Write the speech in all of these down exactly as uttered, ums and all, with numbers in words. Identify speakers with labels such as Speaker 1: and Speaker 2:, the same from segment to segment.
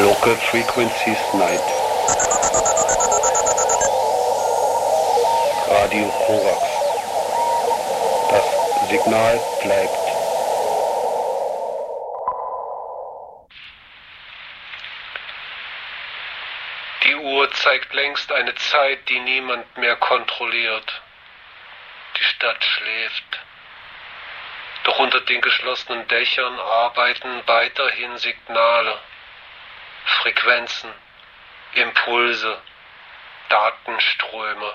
Speaker 1: Local Frequencies Night. Radio Korax. Das Signal bleibt. Die Uhr zeigt längst eine Zeit, die niemand mehr kontrolliert. Die Stadt schläft. Doch unter den geschlossenen Dächern arbeiten weiterhin Signale, Frequenzen, Impulse, Datenströme.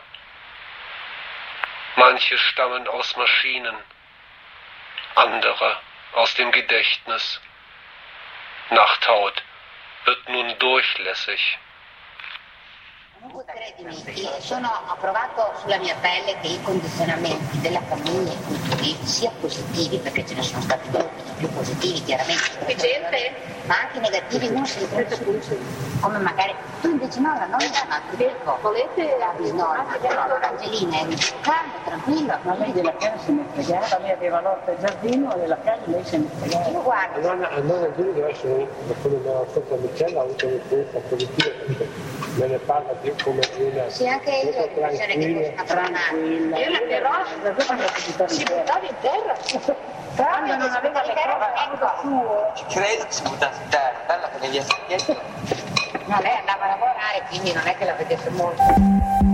Speaker 1: Manche stammen aus Maschinen, andere aus dem Gedächtnis. Nachthaut wird nun durchlässig.
Speaker 2: Credimi, sono, ho provato sulla mia pelle che i condizionamenti della famiglia qui sia positivi, perché ce ne sono stati molti più positivi chiaramente, ma anche negativi, uno si riprende come magari tu invece no, la nonna ma ti dico, volete la bisnonna, no, l'Angelina è calma, tranquilla, ma lei della casa se ne fregava, lei aveva l'orto e giardino e della casa lei se ne fregava. Io guardo.
Speaker 3: La nonna, la nonna Angelina deve essere, come della stessa Michela, ha avuto un'esperienza positiva perché me ne parla più come una
Speaker 2: sì, anche io ho l'impressione che fosse una tranquilla.
Speaker 4: Io la però si buttava in terra. Quando non aveva le cose
Speaker 5: credo che si buttasse in terra, bella che ne via dietro.
Speaker 2: No, lei andava a lavorare, quindi non è che la vedesse molto.